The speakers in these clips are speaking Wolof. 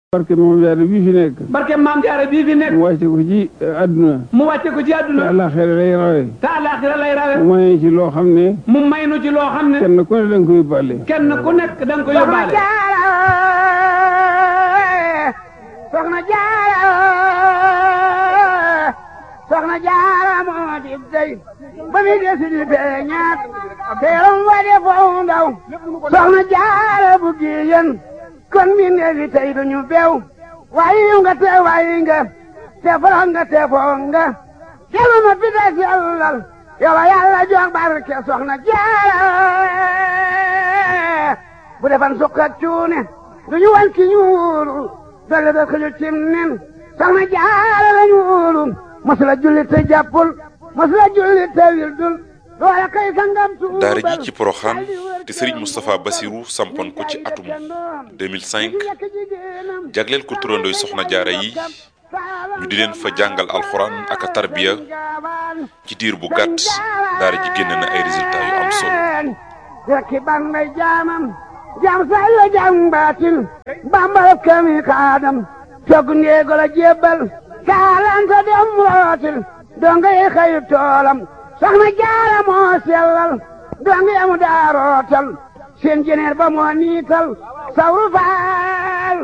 barke Maam Jaara bii fi nekk. barke Maam Jaara bii fi nekk. mu wàcce ko ci àdduna. mu wàcce ko ci àdduna. te àllaaxira lay rawe. te àllaaxira lay rawe. mu may ci loo xam ne. mu may nu ci loo xam ne. kenn ku ne da nga ko yóbbaale. kenn ku nekk da nga ko yóbbaale. Soxna Jaara Soxna Jaara moo di dey ba mi desi di feeñaat teeram wa de foo ndaw Soxna Jaara bu giyen kon mi neefi tey duñu beew waayi nga te waayi nga te foro nga te foo nga delu ma fi des yàllal yow yàlla jox barke Soxna Jaara bu defan sukk ak cuune duñu wan ki ñuulu dolle da xëju cim nen Soxna Jaara la ñuulu masula julli te jàppul masula julli te wildul loola kay sangam tuubal daara ji ci Porokhane te Serigne Moustapha Bassirou sampoon ko ci atum 2005 jagleel ko turandooy Soxna Jaara yi ñu di leen fa jàngal alxuraan ak a tarbiya ci diir bu gàtt daara ji génn na ay résultats yu am solo. rekki ban may jaamam jaam say la jaam baatin bambal kami kaadam togg ndeego la jébbal kaalanta dem rootil donga yi xëyu toolam Soxna Jaara moo sellal donga yamu daa rootal seen jeneer ba moo niital sawru faal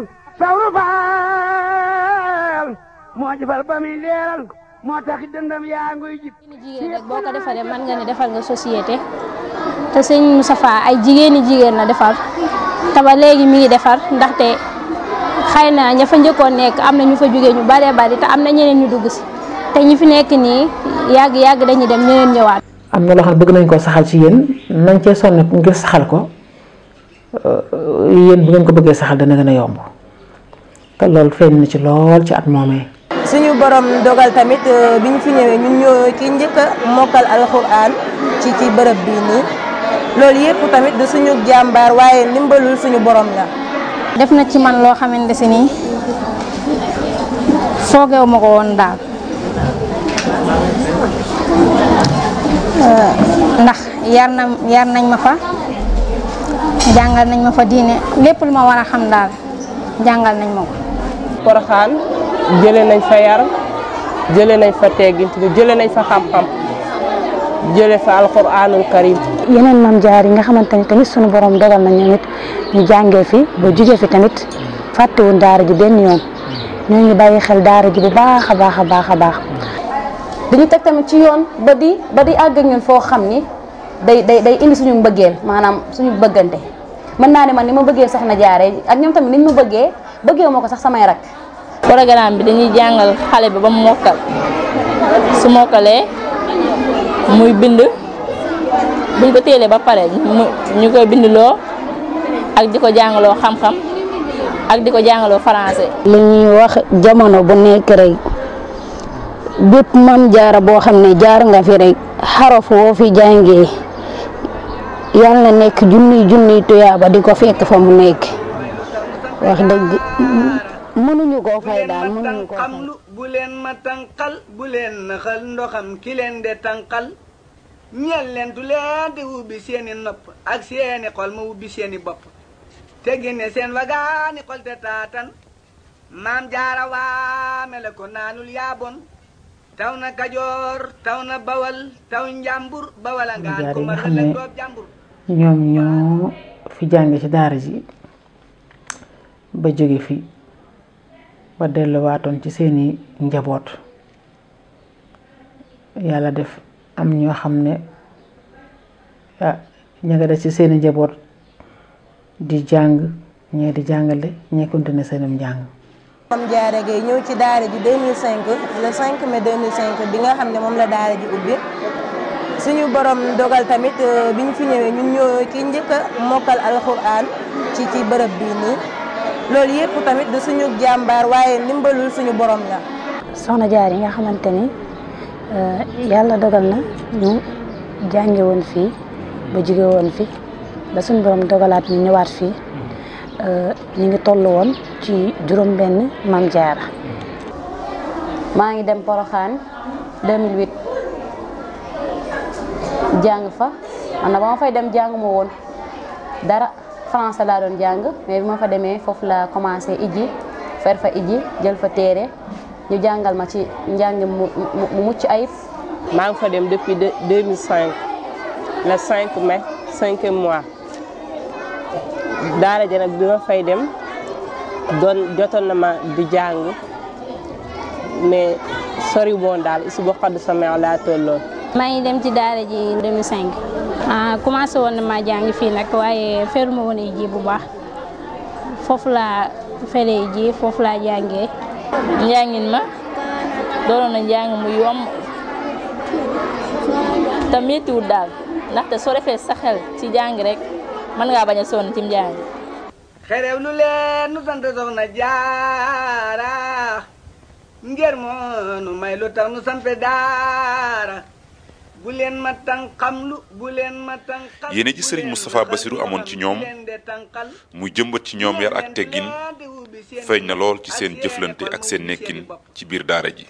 moo jëfal ba muy leeral moo taxi dëndam yaa nguy jib jigéen rek boo ko defaree mën nga ne defal nga société te sëñ Moustapha ay jigéen la defar te ba léegi mi ngi defar ndaxte xëy na ña fa njëkkoon nekk am na ñu fa jógee ñu baree bari te am na ñeneen ñu dugg si te ñi fi nekk nii yàgg dañuy dem ñeneen ñëwaat. am na loo xam ne bëgg nañ koo saxal ci yéen nañ cee sonn ngir saxal ko yéen bu ngeen ko bëggee saxal dana gën a yomb te loolu feeñ na ci lool ci at moomee. suñu borom dogal tamit bi ñu fi ñëwee ñun ñoo ci njëkk a mokkal alxuraan ci bërëb bii nii loolu yëpp tamit du suñu jàmbaar waaye ndimbalul suñu borom la. def na ci man loo xamante si nii foogeewu ma ko woon daal ndax yar nañ ma fa jàngal nañ ma fa diine lépp lu ma war a xam daal jàngal nañ ma ko. Porokhane jëlee nañ fa yar jëlee nañ fa teggin jëlee nañ fa xam-xam jëlee fa alxuraanul karim. yeneen Maam Jaara yi nga xamante ni tamit sunu borom dogal na ñoom it ñu jàngee fi ba jugee fi tamit fàttewuñ daara ji benn yoon ñoo ngi bàyyi xel daara ji bu baax a baax a baax a baax. dañu teg tamit ci yoon ba di àgg ak ñun foo xam ni day indi suñu mbëggeel maanaam suñu bëggante mën naa ne man ni ma bëggee Soxna Jaara ak ñoom tamit niñ ma bëggee ma ko sax samay rak. programme bi dañuy jàngal xale bi ba mu mokkal su mokkalee muy bind buñ ko téelee ba pare ñu koy bindloo ak di ko jàngaloo xam-xam ak di ko jàngaloo français. li ñuy wax jamono bu nekk rek bépp Maam Jaara boo xam ne jaar nga fi rek xaraf woo fi jàngee yal na nekk junniy tuyaaba di ko fekk fa mu nekk wax dëgg. mënuñu koo fay daal mënuñu koo fay. bu leen ma tànqal bu leen naxal ndoxam ki leen de tànqal ñeel leen du leen di ubbi seeni nopp ak seeni xol ma ubbi seeni bopp te génne seen wagaani xol te taatan Maam Jaara waame la ko naanul yaabon taw na Kajoor taw na Bawal taw Njàmbur Bawal a ngaan ko ma la doob Njàmbur. ñoom ñoo fi jànge ci daara ji ba jóge fi ba delluwaatoon ci seeni njaboot yàlla def am ñoo xam ne ña nga def ci seeni njaboot di jàng ñee di jàngale ñee continué seenum njàng. Maam Jaara Gaye ñëw ci daara ji 2005 le 5 mai 2005 bi nga xam ne moom la daara ji ubbi suñu borom dogal tamit bi ñu fi ñëwee ñun ñoo ci njëkk a mokkal alxuraan ci bërëb bii nii. loolu yëpp tamit du suñu jàmbaar waaye ndimbalul suñu borom la. Soxna Jaara yi nga xamante ni yàlla dogal na ñu jànge woon fii ba jóge woon fi ba suñu borom dogalaat ñu ñëwaat fii ñu ngi toll woon ci juróom-benn Maam Jaara. maa ngi dem Porokhane 2008 jàng fa man na ba ma fay dem jàng ma woon dara. français laa doon jàng mais bi ma fa demee foofu la commencé ijji fer fa iji jël fa téere ñu jàngal ma ci njàng mu mucc ayib. maa ngi fa dem depuis 2005 le 5 mai 5e mois daara ja nag bi ma fay dem jotoon na ma di jàng mais sori woon daal isu ba xadd sama laa tolloon. maa ngi dem ci daara ji 2005 commencé woon na maa jàng fii nag waaye feruma woon ay ji bu baax foofu laa feree ji foofu laa jàngee. njàngin ma doon na njàng mu yomb te méttiwul daal ndaxte soo defee sa xel ci jàng rek mën ngaa bañ a sonn ci njàng. xerew lu leen nu sant soxna jaara ngir moo nu may lu tax nu sampe daara bu leen ma tànqamlu bu leen ma tànqal. yéene ji Serigne Moustapha Bassirou amoon ci ñoom muy jëmbat ci ñoom yar ak teggin feeñ na lool ci seen jëflante ak seen nekkin ci biir daara ji.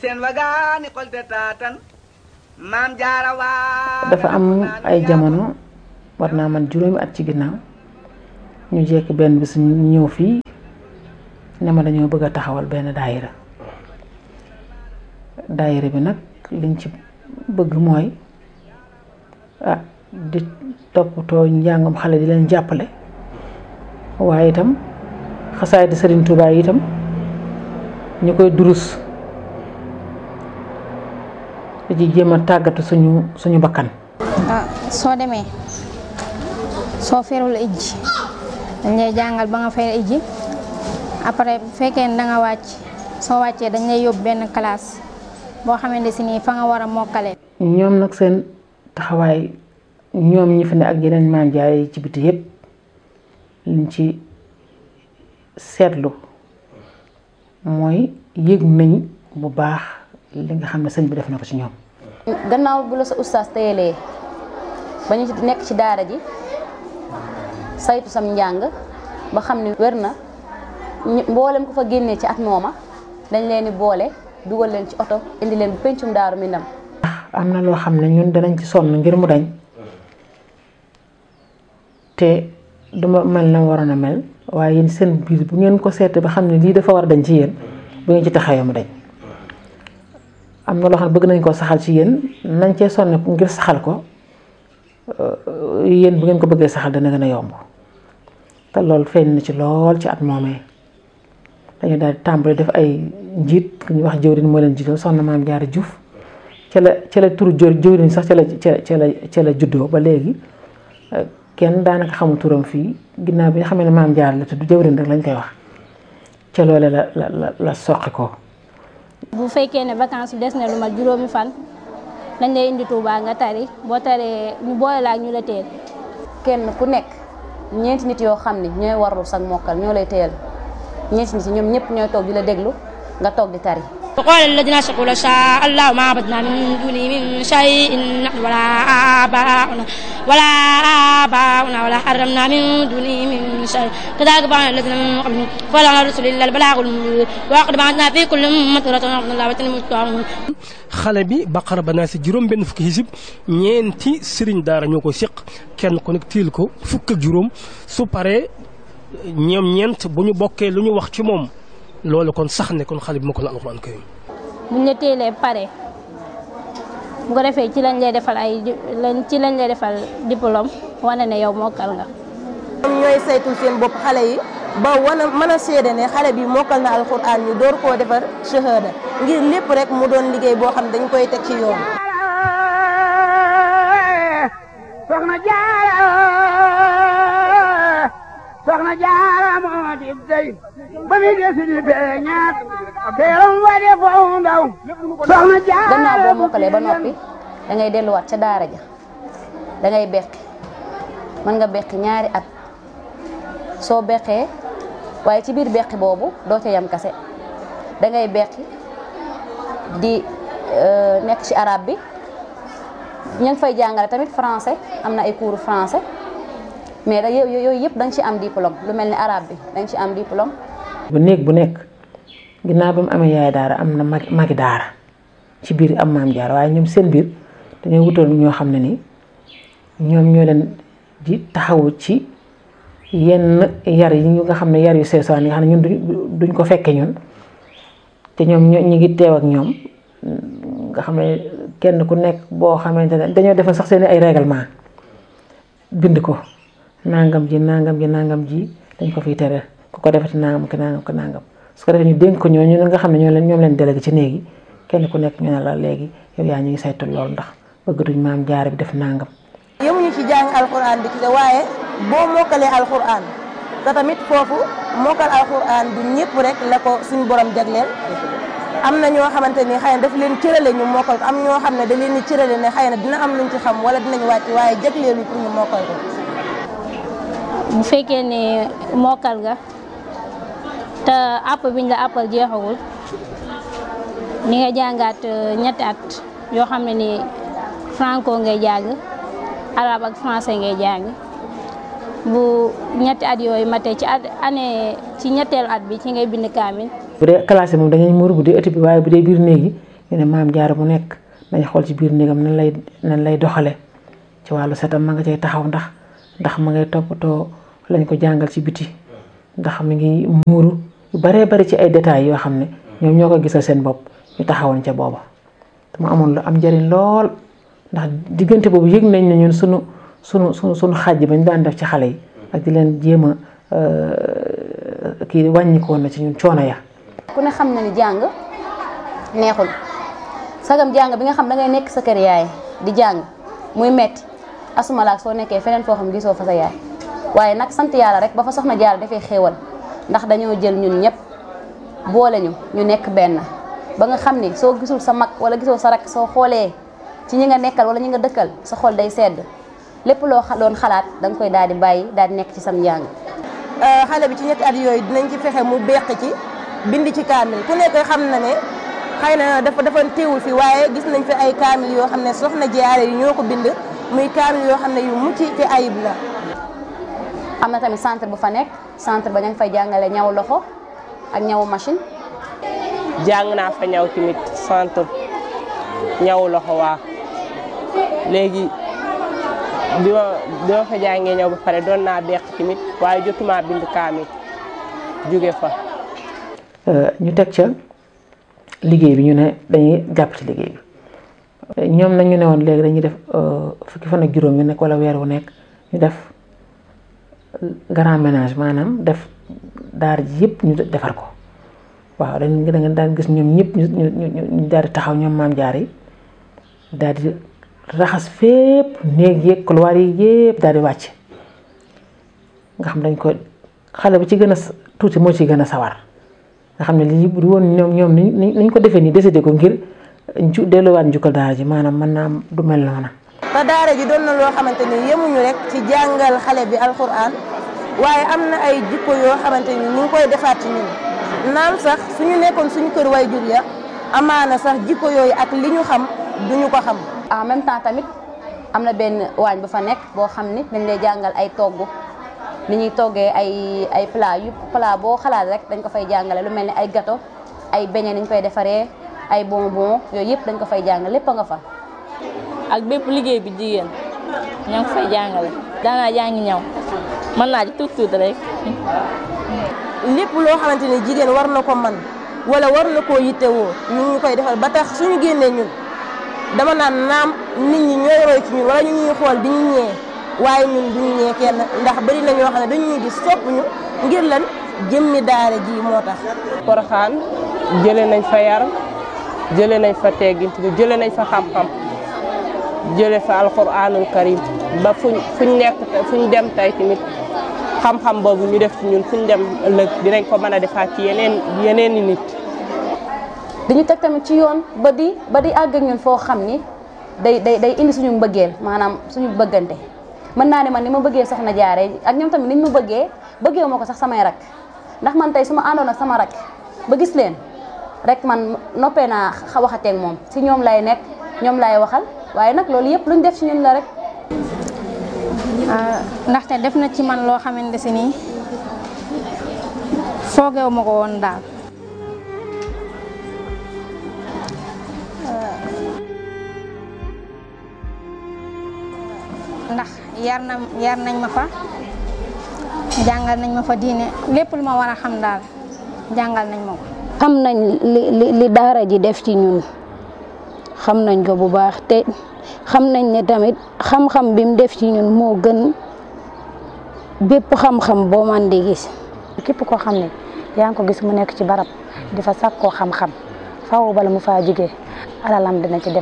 dafa am ay jamono war naa man juróomi at ci ginnaaw ñu jekk benn bis ñu ñëw fii ne ma dañoo bëgg a taxawal benn daayira bi nag liñ ci bëgg mooy di toppatoo njàngam xale di leen jàppale waaye itam xasaay di Serigne Touba yi itam ñu koy durus di ci jéem a tàggatu suñu bakkan. soo demee soo ferul ijji dañ lay jàngal ba nga fer ijji après bu fekkee ne da nga wàcc soo wàccee dañ lay yóbbu benn classe boo xamante si nii fa nga war a mokkale. ñoom nag seen taxawaay ñoom ñi fi ne ak yeneen maam jaare yi ci biti yëpp liñ ci seetlu mooy yëg nañ bu baax li nga xam ne sëñ bi def na ko ci ñoom. gannaaw bu la sa ustaas téyelee ba ñu nekk ci daara ji saytu sam njàng ba xam ni wér na mboolem ko fa génnee ci at mooma dañ leen di boole dugal leen ci oto indi leen bu pencum Daaru Minam. am na loo xam ne ñun danañ ci sonn ngir mu dañ te duma mel na waroon a mel waaye yéen seen biir bu ngeen ko seetee ba xam ne lii dafa war a dañ ci yéen bu ngeen ci taxawee mu dañ. am na loo xam ne bëgg nañ koo saxal ci yéen nañ cee sonn ngir saxal ko yéen bu ngeen ko bëggee saxal dana gën a yomb te loolu feeñ na ci lool ci at moomee dañu daal di tàmbali def ay njiit ku ñuy wax jëwriñ moo leen jiital soxna Maam Jaara Juuf ca la turu jëwriñ sax ca la juddoo ba léegi kenn daanaka xamul turam fii ginnaaw bi nga xam ne Maam Jaara la tudd jëwriñ rek lañ koy wax ca loole la soqi ko. bu fekkee ne vacances des na lu mat juróomi fan dañ lay indi Touba nga tari boo taree ñu boole la ak ñu la teel. kenn ku nekk ñeenti nit yoo xam ne ñooy warlu sag mokkal ñoo lay teel ñeenti nit ñoom ñëpp ñooy toog di la déglu nga toog di tari. وقال الذين أشركوا لو شاء الله ما عبدنا من دونه من شيء نحن ولا آباؤنا ولا حرمنا من دونه من شيء كذلك فعل الذين من قبلهم فهل على الرسل إلا البلاغ المبين ولقد بعثنا في كل أمة رسولا أن الله وتنموا xale bi baqara ba naa si juróom benn fukki xisib ñeenti sëriñ daara ñoo ko séq kenn ku nekk tiil ko fukk ak juróom su paree ñoom ñeent bu ñu bokkee lu ñu wax ci moom loolu kon sax ne kon xale bi ma ko la alxuraan karim buñ la teelee pare bu ko defee ci lañ lay defal diplôme wane ne yow mokkal nga. ñoom ñooy saytul seen bopp xale yi ba mën a seede ne xale bi mokkal na alxuraan ñu door koo defar shahada ngir lépp rek mu doon liggéey boo xam dañ koy teg ci yoon. soxna jaara moo di dey ba mi desi di beñaat teeram wade fo ndaw soxna jaara. gannaaw boo mokkalee ba noppi da ngay delluwaat ca daara ja da ngay beqi mën nga beqi ñaari at soo beqee waaye ci biir beqi boobu doo ca yam kase da ngay beqi di nekk ci arabe bi ñu ngi fay jàngale tamit français am na ay cours français. mais da yooyu yëpp da nga ci am diplôme lu mel ni arabe bi da nga ci am diplôme. bu nekk ginnaaw ba mu amee yaay daara am na magi daara ci biir am Maam Jaara waaye ñoom seen biir dañoo wutal ñoo xam ne ni ñoom ñoo leen di taxawu ci yenn yar yi ñu nga xam ne yar yu seesaan yi nga xam ne ñun duñ ko fekke ñun te ñoom ñu ngi teew ak ñoom nga xam ne kenn ku nekk boo xamante ne dañoo defal sax seen ay règlement bind ko nangam ji dañ ko fiy tere ku ko defati nangam ki nangam ko nangam su ko defee ñu dénk ko ñooñu nga xam ne ñoom leen délégué ci néegi kenn ku nekk ñu ne la léegi yow yaa ñu ngi saytu loolu ndax bëggatuñ maam jaara bi def nangam. yemuñu ci jàng alxuraan bi ci waaye boo mokkalee alxuraan te tamit foofu mokkal alxuraan du ñëpp rek la ko suñu borom jagleel am na ñoo xamante ni xëy na daf leen cërale ñu mokkal ko am ñoo xam ne da leen di cërale ne xëy na dina am luñ ci xam wala dinañ wàcc waaye jagleelu pour ñu mokkal ko. bu fekkee ne mokkal nga te àpp biñ la àppal jeexagul ni nga jàngaat ñetti at yoo xam ne ni franco ngay jàng arabe ak français ngay jàng bu ñetti at yooyu matee ci ñetteelu at bi ci ngay bind kaamil. bu dee classe moom dañuy muur bu dee ëtt bi waaye bu dee biir néegi ñu ne maam jaara bu nekk dañ xool ci biir néegam nan lay doxale ci wàllu setam ma nga cay taxaw ndax ma ngay toppatoo lañ ko jàngal ci biti ndax mi ngi muuru yu baree bari ci ay détails yoo xam ne ñoom ñoo ko gisal seen bopp ñu taxawoon ca booba te mu amoon lu am njëriñ lool ndax diggante boobu yëg nañ ne ñun sunu xàjj bañ daan def ci xale yi ak di leen jéem a kii wàññi ko woon na ci ñun coono ya. ku ne xam na ni jàng neexul sagam jàng bi nga xam da ngay nekk sa kër yaay di jàng muy metti asumalaak soo nekkee feneen foo xam gisoo fa sa yaay waaye nag sant yàlla rek ba fa soxna Jaara dafay xéewal ndax dañoo jël ñun ñëpp boole ñu nekk benn ba nga xam ni soo gisul sa mag wala gisoo sa rak soo xoolee ci ñi nga nekkal wala ñi nga dëkkal sa xol day sedd lépp loo doon xalaat da nga koy daal di bàyyi daal di nekk ci sam njàng. xale bi ci ñetti at yooyu dinañ ci fexe mu beq ci bind ci kaamil ku nekk xam na ne xëy na dafa teewul fi waaye gis nañ fi ay kaamil yoo xam ne soxna Jaara yi ñoo ko bind muy kaamil yoo xam ne yu mucc ci ayib la. am na tamit centre bu fa nekk centre ba ña ngi fay jàngale ñaw loxo ak ñaw machine. jàng naa fa ñaw tamit centre ñaw loxo waa léegi bi ma fa jàngee ñaw ba pare doon naa beq tamit waaye jotuma bind kaamil jóge fa. ñu teg ca liggéey bi ñu ne dañuy jàpp ci liggéey bi ñoom nag ñu ne woon léegi dañuy def fukki fan ak juróom yu nekk wala weer wu nekk ñu def grand ménage maanaam def daara ji yëpp ñu defar ko waaw da nga daan gis ñoom ñëpp ñu daal di taxaw ñoom maam jaar yi daal di raxas fépp néeg yeeg couloir yi yëpp daal di wàcc nga xam dañ ko xale bu ci gën a tuuti moo ci gën a sawar nga xam ne lii bu woon ñoom niñ ko defee nii décidé ko ngir delluwaat njukkal daara ji maanaam mën naa am du mel noona. te daara ji doon na loo xamante ni yemuñu rek ci jàngal xale bi alxuraan waaye am na ay jikko yoo xamante ni ñu ngi koy defaat ci ñun naam sax suñu nekkoon suñu kër waajur ya amaana sax jikko yooyu ak li ñu xam duñu ko xam. en même temps tamit am na benn waañ bu fa nekk boo xam ni dañ lay jàngal ay togg ni ñuy toggee ay plat boo xalaat rek dañ ko fay jàngale lu mel ni ay gâteau ay beignet ni ñu koy defaree ay bonbon yooyu yëpp dañ ko fay jàngale lépp a nga fa. ak bépp liggéey bi jigéen ñoo ngi fay jàngale daanaa jàngi ñaw mën naa ci tuut rek. lépp loo xamante ni jigéen war na ko man wala war na koo yittewoo ñu ngi koy defal ba tax suñu génnee ñun dama naan naam nit ñi ñooy roy ci ñun wala ñu ñuy xool di ñu ñee waaye ñun duñu ñee kenn ndax bari na ñoo xam ne dañu ñuy gis sopp ñu ngir lan jëmmi daara ji moo tax. Porokhane jëlee nañ fa yar jëlee nañ fa teggin jëlee nañ fa xam-xam jëlee fa alxuraanul karim ba fuñ nekk fuñ dem tey tamit xam-xam boobu ñu def ci ñun fuñ dem ëllëg dinañ ko mën a defaat ci yeneen i nit. dañu teg tamit ci yoon ba di àgg ak ñun foo xam ni day indi suñu mbëggeel maanaam suñu bëggante mën naa ne man ni ma bëggee soxna Jaara ak ñoom tamit niñ ma bëggee ma ko sax samay rak ndax man tey su ma àndoon ak sama rak ba gis leen rek man noppee naa waxateeg moom si ñoom lay nekk ñoom lay waxal waaye nag loolu yëpp luñ def ci ñun la rek. ndaxte def na ci man loo xamante si nii foogeewu ma ko woon daal. ndax yar nañ ma fa jàngal nañ ma fa diine lépp lu ma war a xam daal jàngal nañ ma ko. xam nañ li daara ji def ci ñun xam nañ ko bu baax te xam nañ ne tamit xam-xam bi mu def ci ñun moo gën bépp xam-xam boo man di gis. képp koo xam ne yaa ngi ko gis mu nekk ci barab di fa sàkkoo xam-xam faaw bala mu faa jógee alalam dina ci dem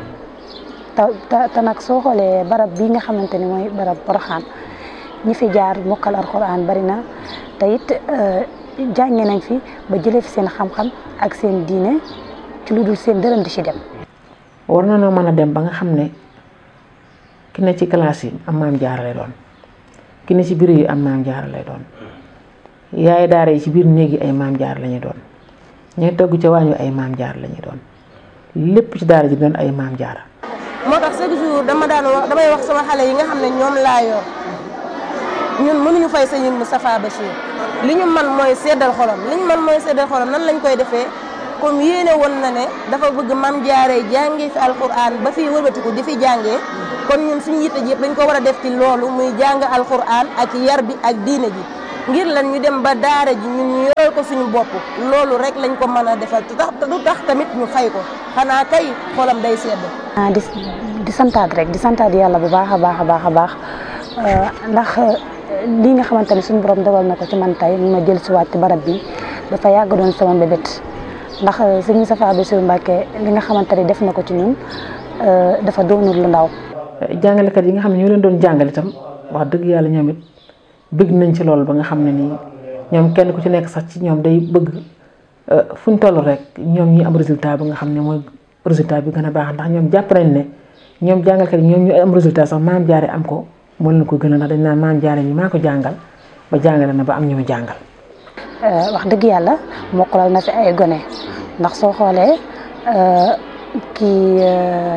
te nag soo xoolee barab bii nga xamante ni mooy barab Porokhane ñi fi jaar mokkal alxuraan bari na te it jànge nañ fi ba jëlee fi seen xam-xam ak seen diine ci lu dul seen dërëm di ci dem. war na noo mën a dem ba nga xam ne ki ne ci classe yi am maam jaara lay doon ki ne ci bureau yi am maam jaara lay doon yaay daara yi ci biir néeg yi ay maam jaara la ñuy doon ñooy togg ca waañu ay maam jaara la ñuy doon lépp ci daara ji doon ay maam jaara. moo tax chaque jour damay wax sama xale yi nga xam ne ñoom laa yor ñun mënuñu fay sëñ Moustapha Bachir li ñu man mooy seddal xolam nan lañ koy defee comme yéene woon na ne dafa bëgg maam jaaree jàngee fi alquran ba fi wëlbatiku di fi jàngee kon ñun suñu yitte ji yëpp dañ ko war a def ci loolu muy jàng alquran ak yar bi ak diine ji ngir lan ñu dem ba daara ji ñun ñu yoral ko suñu bopp loolu rek lañ ko mën a defal te du tax tamit ñu fay ko xanaa kay xolam day sedd. di santaat rek di santaat yàlla bu baax a baax ndax lii nga xamante ne suñu borom dogal na ko ci man tey ma jël si waat ci barab bi dafa yàgg doon sama mbébét ndax sëñ Moustapha Bassirou Mbacké li nga xamante ne def na ko ci ñun dafa doonul lu ndaw. jàngalekat yi nga xam ne ñoo leen doon jàngale itam wax dëgg yàlla ñoom it bëgg nañ ci loolu ba nga xam ne nii ñoom kenn ku ci nekk sax ci ñoom day bëgg fu ñu toll rek ñoom ñi am résultat ba nga xam ne mooy résultat bi gën a baax ndax ñoom jàpp nañ ne ñoom jàngalkat yi ñoom ñu am résultat sax maam jaare am ko moo leen ko gën a ndax dañ naan maam jaare ñi maa ko jàngal ba jàngale na ba am ñu mu jàngal. wax dëgg yàlla mokkalal na fi ay gone ndax soo xoolee kii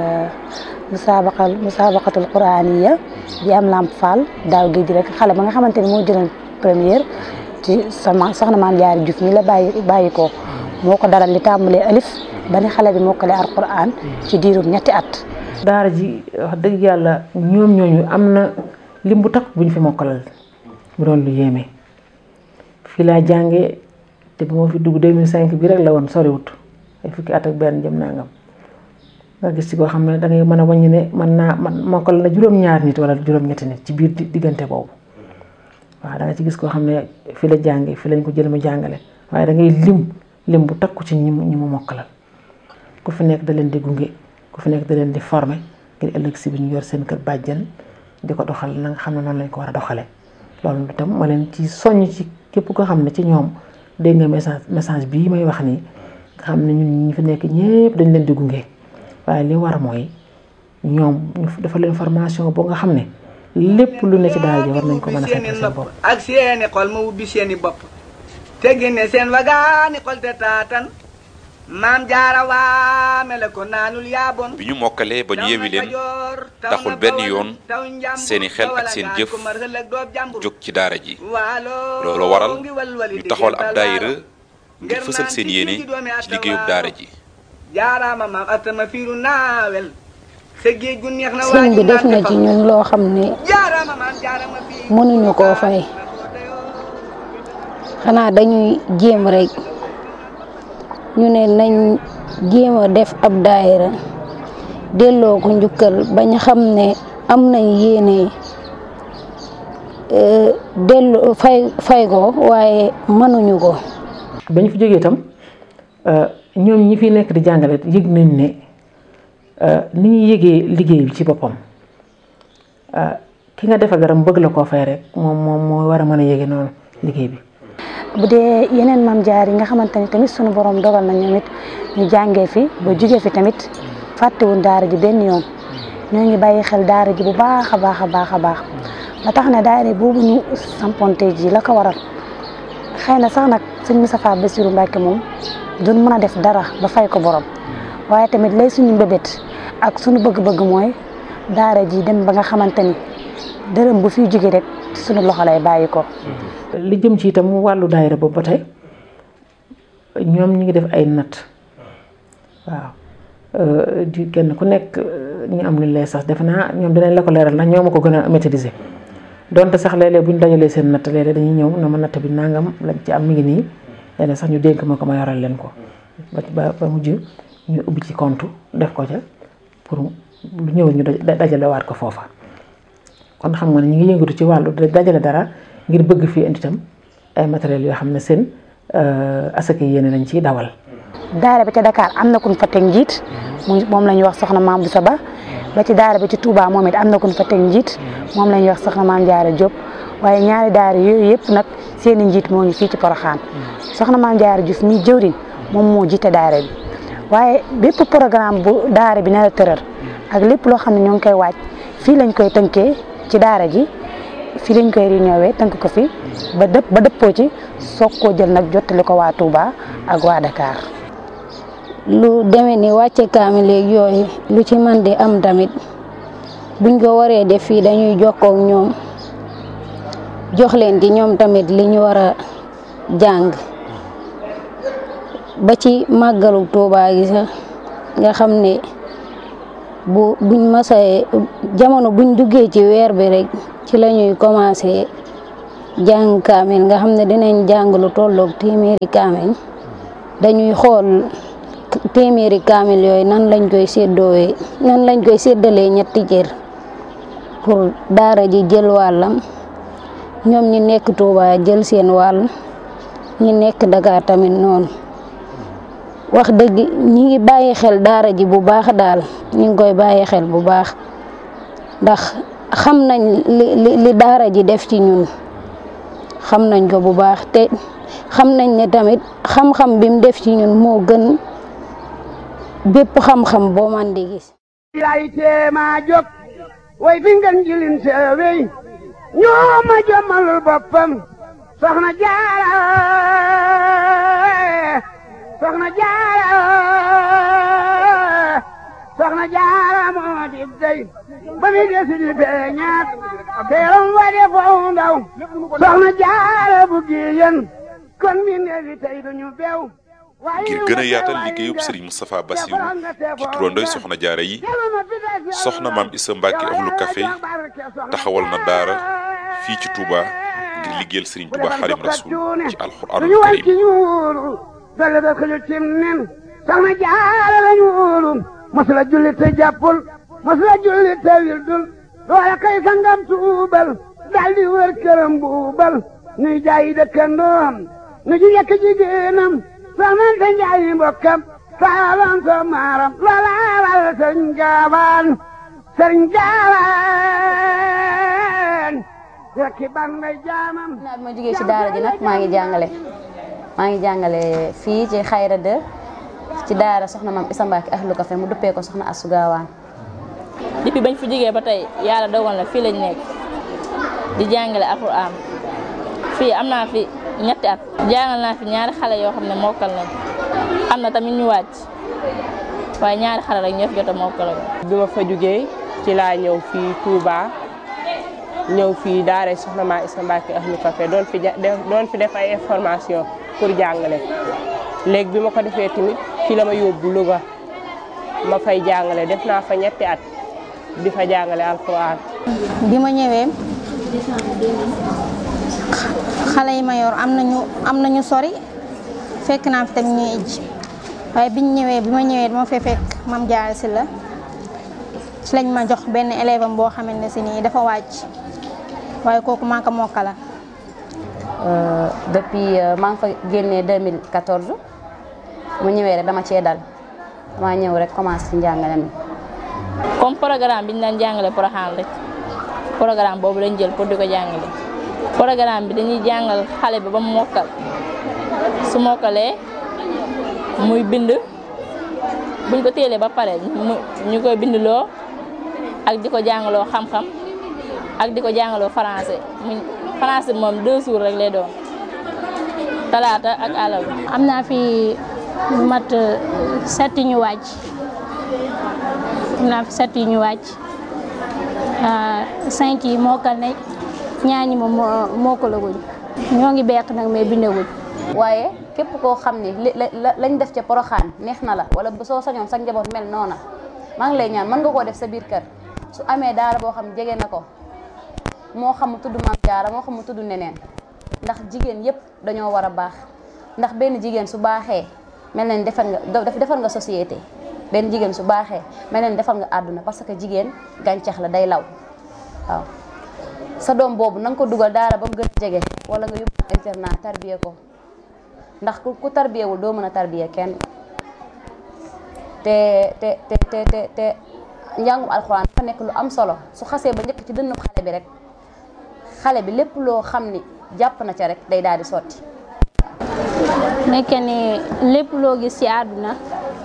musabaqatul quraaniya bi am Lamp Fall daaw géej rek xale ba nga xamante ni moo jëloon première ci sama soxna maam Jaara Juuf mi la bàyyi ko moo ko dalal li tàmbalee alif ba ni xale bi mokkalee alquran ci diirum ñetti at. daara ji wax dëgg yàlla ñoom ñooñu am na lim bu takk bu ñu fi mokkalal mu doon lu yéeme fii laa jàngee te bu ma fi dugg 2005 bi rek la woon soriwut ay fukki at ak benn jëm nangam nga gis ci koo xam ne da ngay mën a wàññi ne man mokkal na juróom-ñaar nit wala juróom-ñetti nit ci biir diggante boobu waaw da nga ci gis koo xam ne fii la jàngee fii lañ ko jël mu jàngale waaye da ngay lim bu takku ci ñi mu mokkalal ku fi nekk da leen di gunge ku fi nekk da leen di former ngir ëllëg si bi ñu yor seen kër bàjjen di ko doxal na nga xam ne noonu lañ ko war a doxalee loolu itam ma leen ci soññ ci képp koo xam ne ci ñoom dégg nga message bii may wax nii nga xam ne ñun ñi fi nekk ñëpp dañ leen di gunge waaye li war mooy ñoom ñu dafa leen formation boo nga xam ne lépp lu ne ci daal ji war nañ ko mën a fekk seen bopp ak seeni xol ma ubbi seeni bopp te génne seen wagaani xol te taatan maam jaara waame la ko naanul yaaboon bi ñu mokkalee ba ñu yewi leen taxul benn yoon seeni xel ak seen jëf jóg ci daara ji loolu waral ñu taxawal ab daayira ngir fësal seen yéene ci liggéeyub daara ji jaaraama maam atama fiiru naawel sa géej gu neex na sëñ bi def na ci ñun loo xam ne mënuñu koo fay xanaa dañuy jéem rek ñu ne nañ jéem a def ab daayira delloo ko njukkal bañ xam ne am nañ yéene delloo fay ko waaye mënuñu ko. bañ fi jógee itam ñoom ñi fi nekk di jàngale yëg nañ ne ni ñuy yëgee liggéey bi ci boppam ki nga defal dara mu bëgg la koo fay rek moom moo war a mën a yëgee noonu liggéey bi. bu dee yeneen maam jaar yi nga xamante ni tamit sunu borom dogal na ñoom it ñu jàngee fi ba jugee fi tamit fàttewuñ daara ji benn yoon ñoo ngi bàyyi xel daara ji bu baax a baax a baax a baax ba tax na daara boobu ñu samponte ji la ko waral xëy na sax nag sëñ Moustapha Bassirou Mbacké moom doon mën a def dara ba fay ko borom waaye tamit lay suñu mbébét ak suñu bëgg-bëgg mooy daara ji dem ba nga xamante ni dërëm bu fiy jóge rek suñu loxo lay bàyyi ko. li jëm ci itam wàllu daayira boobu ba tey ñoom ñu ngi def ay natt waaw di kenn ku nekk ñu am lu lay sax defe naa ñoom dinañ la ko leeral ndax ñoo ma ko gën a maîtriser donte sax léeg-léeg bu ñu dajalee seen natt léeg-léeg dañuy ñëw na ma natt bi nangam lañ ci am mi ngi nii léeg-léeg sax ñu dénk ma ko ma yoral leen ko ba mujj ñu ubbi ci compte def ko ca pour lu ñëw ñu dajalewaat ko foofa. kon xam nga ne ñu ngi yëngatu ci wàllu dajale dara ngir bëgg fii indi itam ay matériels yoo xam ne seen asaka yéene lañ ciy dawal. daara bi ca Dakar am na kuñ fa teg njiit moom la ñuy wax soxna Maam Boussa Ba ba ci daara bi ci Touba moom it am na kuñ fa teg njiit moom la ñuy wax soxna Maam Jaara Diop waaye ñaari daara yooyu yëpp nag seen i njiit moo ngi fii ci Porokhane soxna Maam Jaara Diouf mi jëwriñ moom moo jiite daara bi waaye bépp programme bu daara bi nar a tëral ak lépp loo xam ne ñoo ngi koy waaj fii lañ koy tënkee ci daara ji fii lañ koy réunion tënk ko fi ba dëppoo ci soog koo jël nag jottali ko waa Touba ak waa Dakar. lu demee ni wàcce kaamil léegi yooyu lu ci man di am tamit buñ ko waree def fii dañuy jokkoo ak ñoom jox leen ci ñoom tamit li ñu war a jàng ba ci màggalu Touba gi sax nga xam ne buñ masee jamono buñ duggee ci weer bi rek ci la ñuy commencé jàng kaamil nga xam ne dinañ jàng lu tolloog téeméeri kaamil dañuy xool téeméeri kaamil yooyu nan lañ koy séddalee ñetti cër pour daara ji jël wàllam ñoom ñi nekk Touba jël seen wàll ñi nekk Dakar tamit noonu wax dëgg ñi ngi bàyyi xel daara ji bu baax daal ñi ngi koy bàyyi xel bu baax ndax xam nañ li daara ji def ci ñun xam nañ ko bu baax te xam nañ ne tamit xam-xam bi mu def ci ñun moo gën bépp xam-xam boo man di gis. lay teema jóg way fi ngeen jilin seewey ñoo ma jommalul boppam soxna Jaara moo di dey ba mi desi di beñaat teeram wa de foo ndaw soxna Jaara bu giyen kon mi neefi tey duñu beew ngir gën a yaatal liggéeyub Serigne Moustapha Bassirou ci turandoy soxna jaara yi soxna maam Issa Mbacke Ahlu Café taxawal na daara fii ci Touba ngir liggéeyal Serigne Touba Xadim Rasul ci alxuraanul karim dale da ko cim nen soxna jaara lañu wóolu masula julli te jàppul masula julli te wildul loola kay sangam tuubal daldi wër këram buubal nuy jaayi dëkkandoom nu ji yekk jigéenam soxnante njaayi mbokkam saalan so maaram loola wal sëriñ gaawaan rekki ban may jaamam naa bi ma jógee ci daara ji nag maa ngi jàngale fii ci Xayra 2 ci daara soxna maam Issa Mbacke Ahlu Café mu duppee ko soxna Astou Gawane. depuis bañ fi jógee ba tey yàlla dogal na fii lañ nekk di jàngale alxuraan fii am naa fi ñetti at jàngal naa fi ñaari xale yoo xam ne mokkal nañ am na tamit ñu wàcc waaye ñaari xale rek ñoo fi jot a mokkal. bi ma fa jógee ci laa ñëw fii Touba ñëw fii daara soxna maam Issa Mbacke Ahlu Café doon fi def ay information pour jàngale léegi bi ma ko defee tamit fii la ma yóbbu Louga ma fay jàngale def naa fa ñetti at di fa jàngale alxuraan. bi ma ñëwee xale yi ma yor am nañu sori fekk naa fi tamit ñuy ijj waaye bi ma ñëwee dama fee fekk Mame Diarra Sylla ci lañ ma jox benn élève am boo xamante ne si nii dafa wàcc waaye kooku maa ko mokkala. depuis maa ngi fa génnee 2014 mu ñëwee rek dama cee dal dama ñëw rek commencé ci njàngale mi. comme programme bi ñu daan jàngale Porokhane rek programme boobu lañ jël pour di ko jàngale programme bi dañuy jàngal xale bi ba mu mokkal su mokkalee muy bind buñ ko téelee ba pare ñu koy bindloo ak di ko jàngaloo xam-xam ak di ko jàngaloo français français moom 2 jours rek lay doon talaata ak àllarba. am naa fi mat 7 ñu wàcc am naa fi 7 ñu wàcc 5 yi mokkal nañ ñaar ñi moom mokkalaguñ ñoo ngi beq nag mais bindaguñ. waaye képp koo xam ni lañ def ca Porokhane neex na la wala soo sañoon sa njaboot mel noona maa ngi lay ñaan mën nga koo def sa biir kër su amee daara boo xam jege na ko moo xam mu tudd Maam Jaara moo xam mu tudd neneen ndax jigéen yépp dañoo war a baax ndax benn jigéen su baaxee mel na ni defar nga société benn jigéen su baaxee mel na ni defar nga àdduna parce que jigéen gàncax la day law waaw sa doom boobu na nga ko dugal daara ba mu gën a jege wala nga yóbbu internat tarbiye ko ndax ku tarbiyewul doo mën a tarbiye kenn te njàngum alxuraan dafa nekk lu am solo su xasee ba njëkk ci dënnub xale bi rek xale bi lépp loo xam ni jàpp na ca rek day daal di sotti. nekke ni lépp loo gis ci àdduna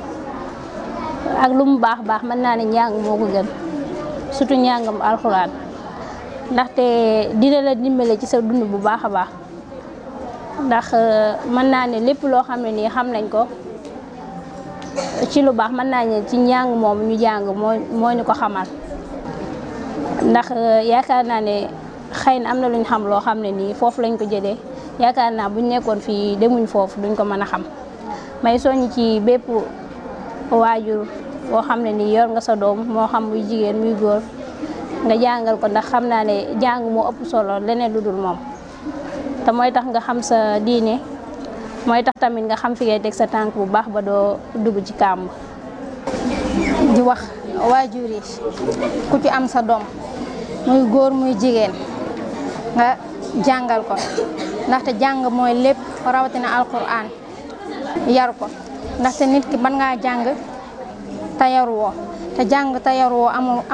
ak lu mu baax baax mën naa ne njàng moo ko gën surtout njàngam alxuraan ndaxte dina la dimbale ci sa dund bu baax a baax ndax mën naa ne lépp loo xam ne nii xam nañ ko ci lu baax mën naa ne ci njàng moom ñu jàng moo ñu ko xamal ndax yaakaar naa ne xëy na am na luñ xam loo xam ne nii foofu lañ ko jëlee yaakaar naa buñ nekkoon fii demuñ foofu duñ ko mën a xam may soññ ci bépp waajur boo xam ne nii yor nga sa doom moo xam muy jigéen muy góor nga jàngal ko ndax xam naa ne jàng moo ëpp solo leneen lu dul moom te mooy tax nga xam sa diine mooy tax tamit nga xam fi ngay teg sa tànk bu baax ba doo dugg ci kàmb. di wax waajur yi ku ci am sa doom muy góor muy jigéen nga jàngal ko ndaxte jàng mooy lépp rawatina alquran yar ko ndaxte nit ki mën ngaa jàng te yaruwoo te jàng te yaruwoo amul